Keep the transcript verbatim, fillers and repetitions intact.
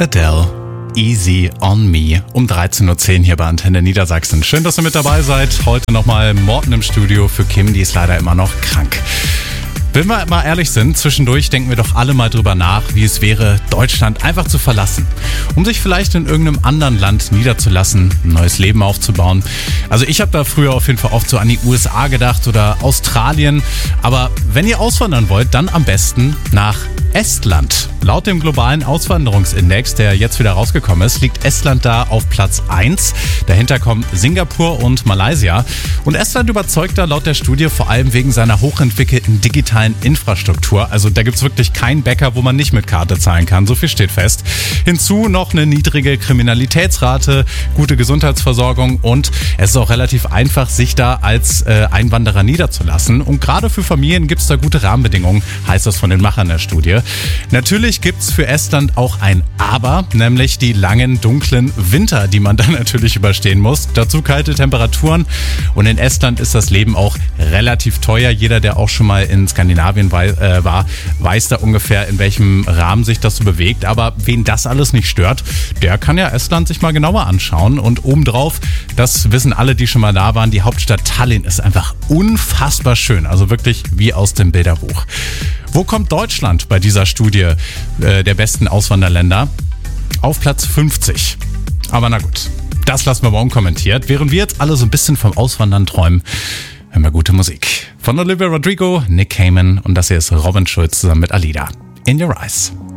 Adele, Easy on Me, um dreizehn Uhr zehn hier bei Antenne Niedersachsen. Schön, dass ihr mit dabei seid. Heute nochmal Morten im Studio für Kim, die ist leider immer noch krank. Wenn wir mal ehrlich sind, zwischendurch denken wir doch alle mal drüber nach, wie es wäre, Deutschland einfach zu verlassen, um sich vielleicht in irgendeinem anderen Land niederzulassen, ein neues Leben aufzubauen. Also ich habe da früher auf jeden Fall oft so an die U S A gedacht oder Australien, aber wenn ihr auswandern wollt, dann am besten nach Estland. Laut dem globalen Auswanderungsindex, der jetzt wieder rausgekommen ist, liegt Estland da auf Platz eins. Dahinter kommen Singapur und Malaysia. Und Estland überzeugt da laut der Studie vor allem wegen seiner hochentwickelten digitalen Infrastruktur. Also da gibt's wirklich keinen Bäcker, wo man nicht mit Karte zahlen kann. So viel steht fest. Hinzu noch eine niedrige Kriminalitätsrate, gute Gesundheitsversorgung und es ist auch relativ einfach, sich da als äh, Einwanderer niederzulassen. Und gerade für Familien gibt's da gute Rahmenbedingungen, heißt das von den Machern der Studie. Natürlich gibt's für Estland auch ein Aber, nämlich die langen, dunklen Winter, die man dann natürlich überstehen muss. Dazu kalte Temperaturen und in Estland ist das Leben auch relativ teuer. Jeder, der auch schon mal in Skandinavien war, weiß da ungefähr, in welchem Rahmen sich das so bewegt. Aber wen das alles nicht stört, der kann ja Estland sich mal genauer anschauen. Und obendrauf, das wissen alle, die schon mal da waren, die Hauptstadt Tallinn ist einfach unfassbar schön. Also wirklich wie aus dem Bilderbuch. Wo kommt Deutschland bei dieser Studie äh, der besten Auswanderländer? Auf Platz fünfzig. Aber na gut, das lassen wir mal unkommentiert. Während wir jetzt alle so ein bisschen vom Auswandern träumen, hören wir gute Musik. Von Olivia Rodrigo, Nick Cayman und das hier ist Robin Schulz zusammen mit Alida. In Your Eyes.